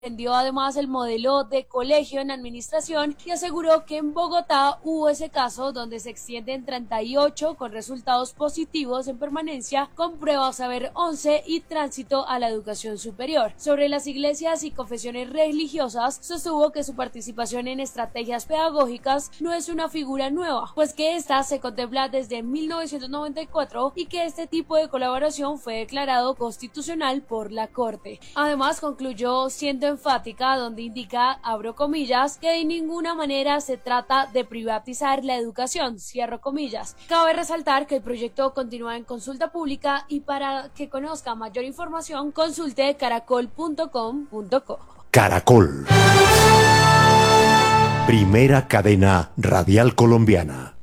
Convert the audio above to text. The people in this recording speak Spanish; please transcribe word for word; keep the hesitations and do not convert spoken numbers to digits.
Defendió además el modelo de colegio en administración y aseguró que en Bogotá hubo ese caso donde se extienden treinta y ocho con resultados positivos en permanencia, con pruebas a ver once y tránsito a la educación superior. Sobre las iglesias y confesiones religiosas, sostuvo que su participación en estrategias pedagógicas no es una figura nueva, pues que esta se contempla desde mil novecientos noventa y cuatro y que este tipo de colaboración fue declarado constitucional por la Corte. Además, concluyó siendo enfática, donde indica, abro comillas, que de ninguna manera se trata de privatizar la educación, cierro comillas. Cabe resaltar que el proyecto continúa en consulta pública y para que conozca mayor información consulte caracol punto com punto co. Caracol. Primera cadena radial colombiana.